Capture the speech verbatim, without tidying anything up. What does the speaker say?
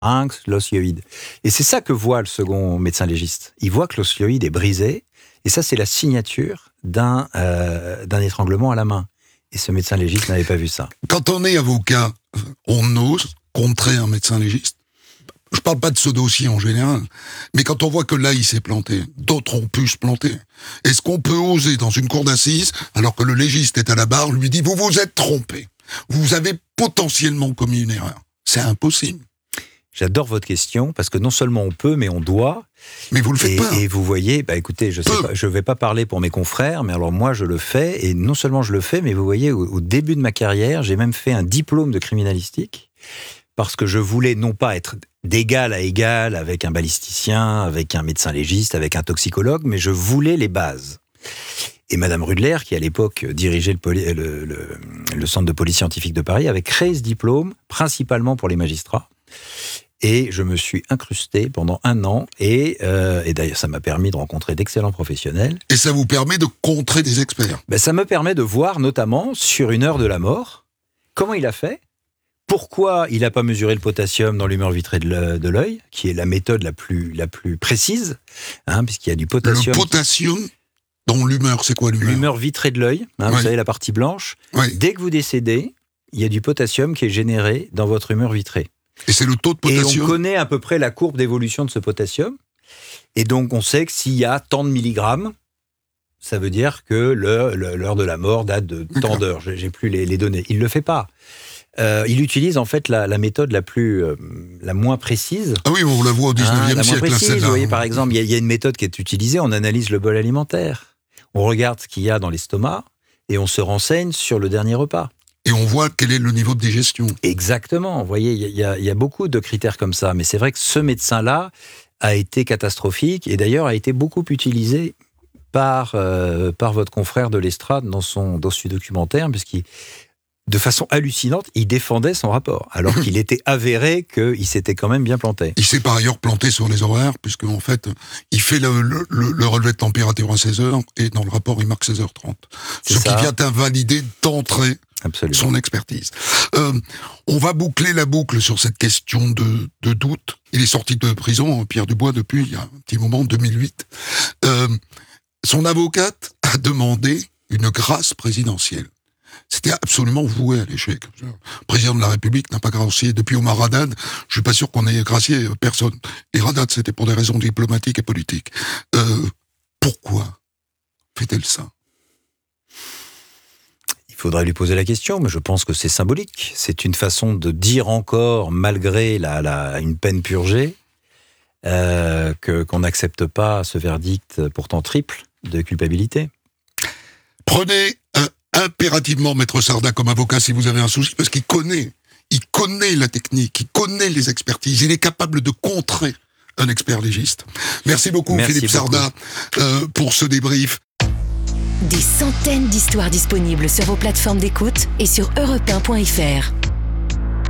larynx, l'ossioïde. Et c'est ça que voit le second médecin légiste. Il voit que l'ossioïde est brisé, et ça, c'est la signature d'un, euh, d'un étranglement à la main. Et ce médecin légiste n'avait pas vu ça. Quand on est avocat, on ose contrer un médecin légiste. Je parle pas de ce dossier en général, mais quand on voit que là, il s'est planté, d'autres ont pu se planter. Est-ce qu'on peut oser, dans une cour d'assises, alors que le légiste est à la barre, lui dit « Vous vous êtes trompé. Vous avez potentiellement commis une erreur. » C'est impossible. J'adore votre question, parce que non seulement on peut, mais on doit. Mais vous le faites et, pas. Et vous voyez, bah écoutez, je sais Peu. pas, je vais pas parler pour mes confrères, mais alors moi je le fais, et non seulement je le fais, mais vous voyez, au, au début de ma carrière, j'ai même fait un diplôme de criminalistique, parce que je voulais non pas être d'égal à égal avec un balisticien, avec un médecin légiste, avec un toxicologue, mais je voulais les bases. Et Madame Rudler, qui à l'époque dirigeait le, poli- le, le, le centre de police scientifique de Paris, avait créé ce diplôme, principalement pour les magistrats. Et je me suis incrusté pendant un an, et, euh, et d'ailleurs ça m'a permis de rencontrer d'excellents professionnels. Et ça vous permet de contrer des experts. Ben, ça me permet de voir notamment, sur une heure de la mort, comment il a fait, pourquoi il n'a pas mesuré le potassium dans l'humeur vitrée de l'œil, qui est la méthode la plus, la plus précise, hein, puisqu'il y a du potassium. Le potassium dans l'humeur, c'est quoi l'humeur ? L'humeur vitrée de l'œil, hein, ouais. vous savez, la partie blanche. Ouais. Dès que vous décédez, il y a du potassium qui est généré dans votre humeur vitrée. Et c'est le taux de potassium. Et on connaît à peu près la courbe d'évolution de ce potassium. Et donc, on sait que s'il y a tant de milligrammes, ça veut dire que l'heure, l'heure de la mort date de tant d'heures. J'ai, j'ai plus les, les données. Il ne le fait pas. Euh, il utilise en fait la, la méthode la plus, euh, la moins précise. Ah oui, on la voit au dix-neuvième hein, siècle. Précise, là, vous voyez, par exemple, il y, y a une méthode qui est utilisée. On analyse le bol alimentaire. On regarde ce qu'il y a dans l'estomac et on se renseigne sur le dernier repas. Et on voit quel est le niveau de digestion. Exactement. Vous voyez, il y, y, y a beaucoup de critères comme ça. Mais c'est vrai que ce médecin-là a été catastrophique et d'ailleurs a été beaucoup utilisé par, euh, par votre confrère de l'Estrade dans son, dans ce documentaire, puisqu'il, de façon hallucinante, il défendait son rapport, alors qu'il était avéré qu'il s'était quand même bien planté. Il s'est par ailleurs planté sur les horaires, puisque en fait, il fait le, le, le relevé de température à seize heures, et dans le rapport, il marque seize heures trente. C'est ce ça. Qui vient invalider d'entrée Absolument. Son expertise. Euh, on va boucler la boucle sur cette question de, de doute. Il est sorti de prison, Pierre Dubois, depuis il y a un petit moment, deux mille huit. Euh, son avocate a demandé une grâce présidentielle. C'était absolument voué à l'échec. Le président de la République n'a pas gracié depuis Omar Haddad. Je suis pas sûr qu'on ait gracié personne. Et Haddad, c'était pour des raisons diplomatiques et politiques. Euh, pourquoi fait-elle ça ? Il faudrait lui poser la question, mais je pense que c'est symbolique. C'est une façon de dire encore, malgré la, la, une peine purgée, euh, que, qu'on n'accepte pas ce verdict pourtant triple de culpabilité. Prenez euh, impérativement Maître Sarda comme avocat si vous avez un souci, parce qu'il connaît, il connaît la technique, il connaît les expertises, il est capable de contrer un expert légiste. Merci beaucoup Merci Philippe beaucoup. Sarda euh, pour ce débrief. Des centaines d'histoires disponibles sur vos plateformes d'écoute et sur europe un point f r.